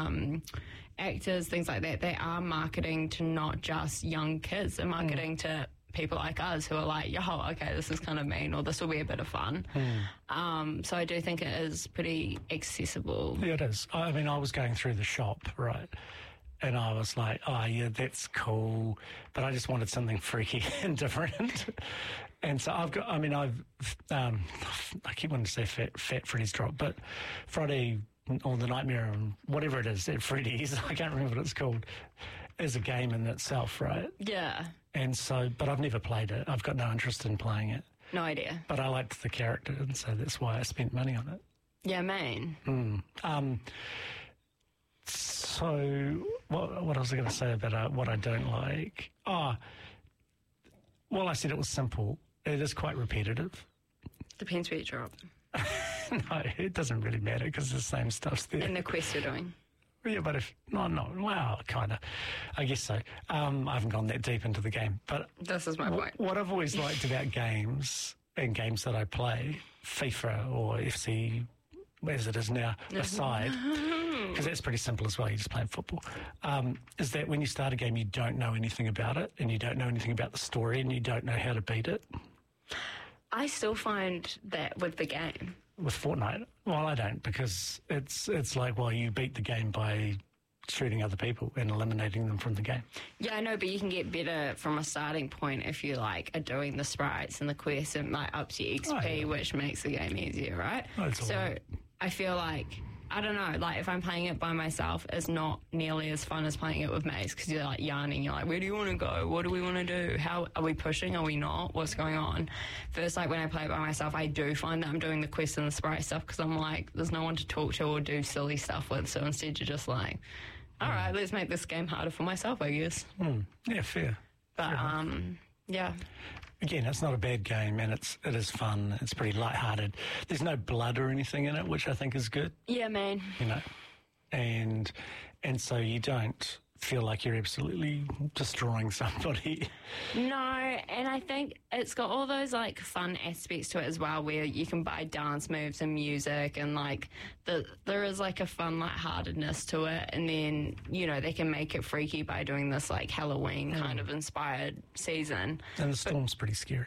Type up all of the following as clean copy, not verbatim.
actors, things like that, they are marketing to not just young kids. They're marketing to people like us who are like, yo, okay, this is kind of mean, or this will be a bit of fun. So I do think it is pretty accessible. Yeah, it is. I mean, I was going through the shop, right, and I was like, oh, yeah, that's cool, but I just wanted something freaky and different. And so I keep wanting to say Fat Freddy's Drop, but Friday or the Nightmare, whatever it is at Freddy's, I can't remember what it's called, is a game in itself, right? Yeah. And so, but I've never played it. I've got no interest in playing it. No idea. But I liked the character, and so that's why I spent money on it. Yeah, man. So, what was I going to say about what I don't like? Oh, well, I said it was simple. It is quite repetitive. Depends where you drop. No, it doesn't really matter because the same stuff's there. And the quest you're doing. Yeah, but well, kind of. I guess so. I haven't gone that deep into the game. But this is my point. What I've always liked about games and games that I play, FIFA or FC, as it is now, aside, because that's pretty simple as well, you're just playing football, is that when you start a game, you don't know anything about it, and you don't know anything about the story, and you don't know how to beat it. I still find that with the game. With Fortnite? Well, I don't, because it's like, well, you beat the game by shooting other people and eliminating them from the game. Yeah, I know, but you can get better from a starting point if you, like, are doing the sprites and the quests and, like, ups your XP, which makes the game easier, right? So I feel like, I don't know, like, if I'm playing it by myself, it's not nearly as fun as playing it with mates, because you're, like, yarning. You're like, where do you want to go? What do we want to do? How are we pushing? Are we not? What's going on? First, like, when I play it by myself, I do find that I'm doing the quest and the sprite stuff, because I'm like, there's no one to talk to or do silly stuff with, so instead you're just like, all right, let's make this game harder for myself, I guess. Yeah, fair. But, yeah. Again, it's not a bad game, and it is fun. It's pretty lighthearted. There's no blood or anything in it, which I think is good. Yeah, man. You know, and so you don't feel like you're absolutely destroying somebody. No, and I think it's got all those, like, fun aspects to it as well, where you can buy dance moves and music, and, like, there is, like, a fun lightheartedness to it, and then, you know, they can make it freaky by doing this, like, Halloween kind of inspired season. And the storm's pretty scary.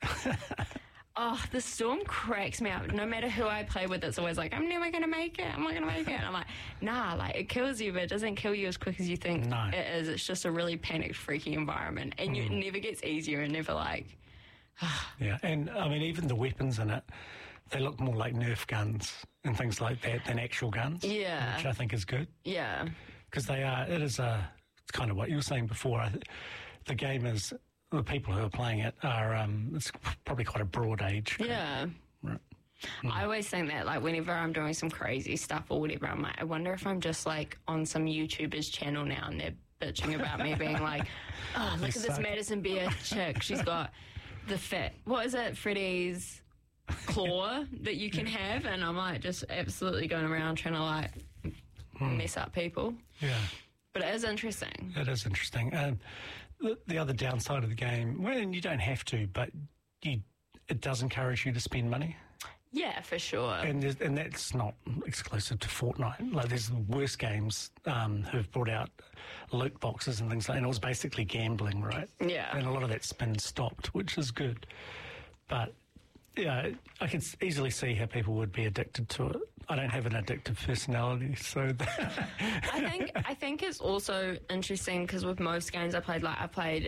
Oh, the storm cracks me up. No matter who I play with, it's always like, I'm never going to make it. I'm not going to make it. And I'm like, nah, like, it kills you, but it doesn't kill you as quick as you think it is. It's just a really panicked, freaky environment. And it never gets easier and never, like... Yeah, and, I mean, even the weapons in it, they look more like Nerf guns and things like that than actual guns. Yeah. Which I think is good. Yeah. Because it's kind of what you were saying before. The game is... The people who are playing it are, it's probably quite a broad age. Yeah. Right. I always think that, like, whenever I'm doing some crazy stuff or whatever, I'm like, I wonder if I'm just, like, on some YouTuber's channel now and they're bitching about me being like, oh, look at this Madison Beer chick. She's got the Freddy's claw that you can have. And I'm, like, just absolutely going around trying to, like, mess up people. Yeah. But it is interesting. It is interesting. The other downside of the game, well, you don't have to, but it does encourage you to spend money. Yeah, for sure. And that's not exclusive to Fortnite. Like, there's worse games who've brought out loot boxes and things like that. And it was basically gambling, right? Yeah. And a lot of that's been stopped, which is good. But, yeah, I can easily see how people would be addicted to it. I don't have an addictive personality, so... I think it's also interesting because with most games I played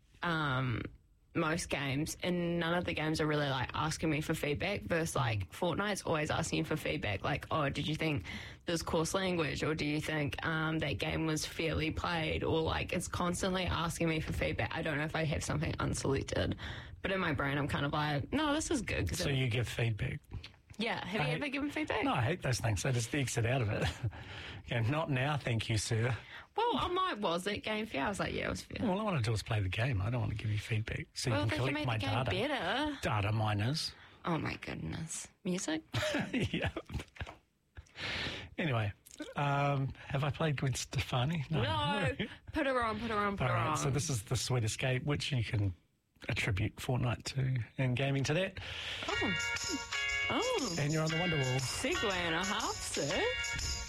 most games, and none of the games are really, like, asking me for feedback versus, like, Fortnite's always asking you for feedback, like, oh, did you think there's coarse language, or do you think that game was fairly played, or, like, it's constantly asking me for feedback. I don't know if I have something unselected, but in my brain I'm kind of like, no, this is good. So you give feedback? Yeah. Have you ever given feedback? No, I hate those things. I just exit out of it. Yeah, not now, thank you, sir. Well, was it game fair? I was like, yeah, it was fair. All I want to do is play the game. I don't want to give you feedback. So you can collect my data. Well, they can make the game better. Data miners. Oh, my goodness. Music? Yeah. Anyway, have I played Gwen Stefani? No. Put her on. All right, so this is the Sweet Escape, which you can attribute Fortnite to and gaming to that. Oh. And you're on the Wonderwall. Segue and a half, sir.